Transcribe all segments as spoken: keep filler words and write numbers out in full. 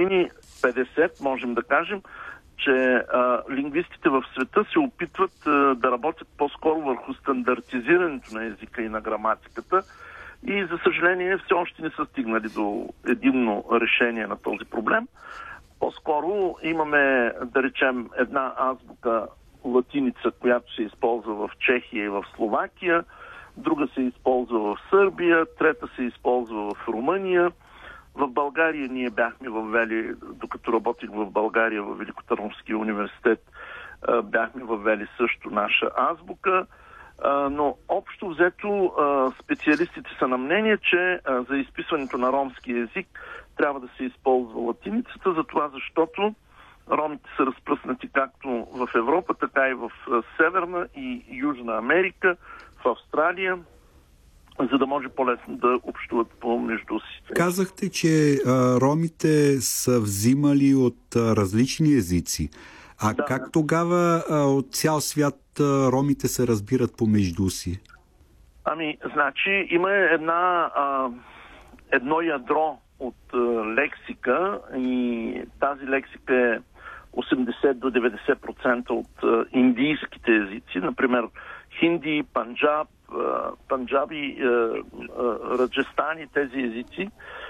години петдесет можем да кажем, че а, лингвистите в света се опитват а, да работят по-скоро върху стандартизирането на езика и на граматиката и за съжаление все още не са стигнали до единно решение на този проблем. По-скоро имаме, да речем, една азбука латиница, която се използва в Чехия и в Словакия, друга се използва в Сърбия, трета се използва в Румъния. В България ние бяхме въвели, докато работих в България в Великотърновския университет, бяхме въвели също наша азбука, но общо взето специалистите са на мнение, че за изписването на ромски език трябва да се използва латиницата, за това защото ромите са разпръснати както в Европа, така и в Северна и Южна Америка, в Австралия, за да може по-лесно да общуват помежду си. Казахте, че а, ромите са взимали от а, различни езици. А да. Как тогава а, от цял свят а, ромите се разбират помежду си? Ами, значи, има една, а, едно ядро от а, лексика и тази лексика е осемдесет до деветдесет процента от а, индийските езици, например хинди, панджаб, панджаби, раджестани, тези езици.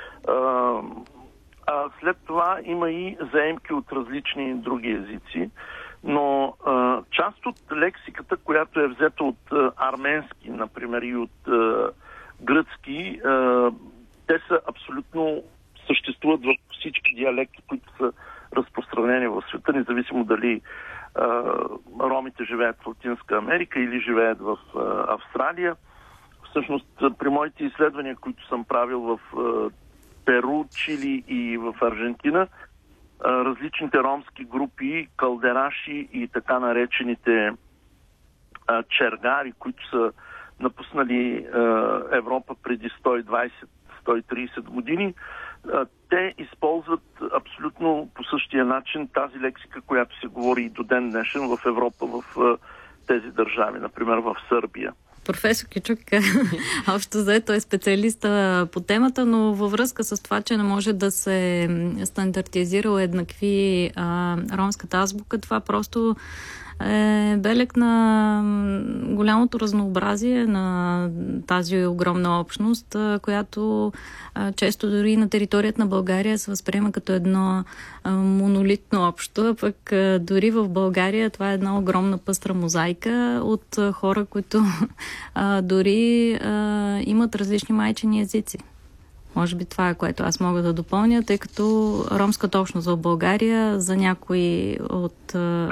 А след това има и заемки от различни други езици. Но част от лексиката, която е взета от арменски, например, и от гръцки, те са абсолютно съществуват в всички диалекти, които са разпространени в света, независимо дали ромите живеят в Латинска Америка или живеят в Австралия. Всъщност, при моите изследвания, които съм правил в Перу, Чили и в Аржентина, различните ромски групи, калдераши и така наречените чергари, които са напуснали Европа преди сто и двайсет до сто и трийсет години, те използват абсолютно по същия начин тази лексика, която се говори и до ден днешен в Европа, в тези държави, например в Сърбия. Професор Кючук, общо заето е специалист по темата, но във връзка с това, че не може да се стандартизира уеднакви а, ромската азбука, това просто е белег на голямото разнообразие на тази огромна общност, която често дори на територията на България се възприема като едно монолитно общо, пък дори в България това е една огромна пъстра мозайка от хора, които дори имат различни майчини езици. Може би това е, което аз мога да допълня, тъй като ромската общност в България за някои от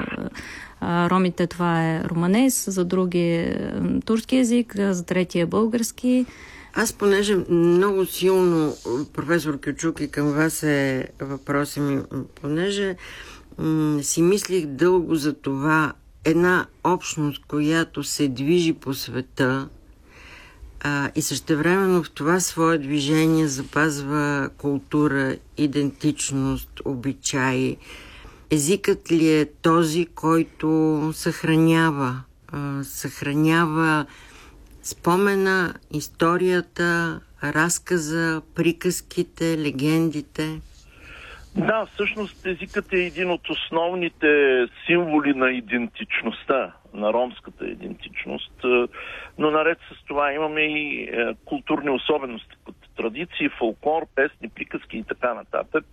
ромите това е романез, за други е турски език, за трети е български. Аз, понеже много силно, професор Кючук, и към вас е въпроса ми, понеже м- си мислих дълго за това една общност, която се движи по света а, и същевременно в това свое движение запазва култура, идентичност, обичаи. Езикът ли е този, който съхранява, а, съхранява спомена, историята, разказа, приказките, легендите? Да, всъщност езикът е един от основните символи на идентичността, на ромската идентичност. Но наред с това имаме и културни особености, като традиции, фолклор, песни, приказки и така нататък.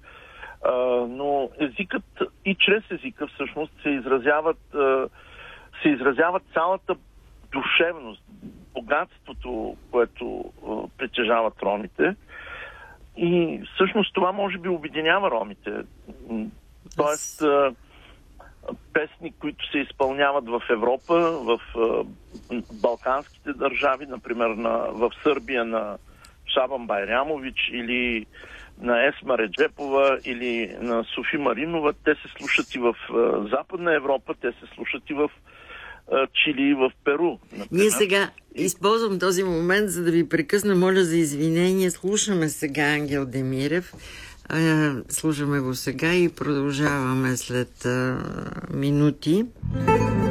Но езикът и чрез езика всъщност се изразяват, се изразяват цялата душевност, богатството, което притежават ромите. И всъщност това може би обединява ромите. Тоест песни, които се изпълняват в Европа, в балканските държави, например на, в Сърбия на Шабан Байрямович или на Есма Реджепова или на Софи Маринова, те се слушат и в Западна Европа, те се слушат и в Чили и в Перу. Например. Ние сега използвам този момент, за да ви прекъсна, моля за извинение. Слушаме сега Ангел Демирев. Слушаме го сега и продължаваме след а, минути.